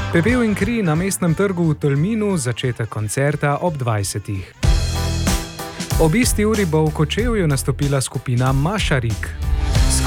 Pepel in kri na mestnem trgu v Tolminu, začetek koncerta ob 20. Ob isti uri bo v Kočevju nastopila skupina Mašarik.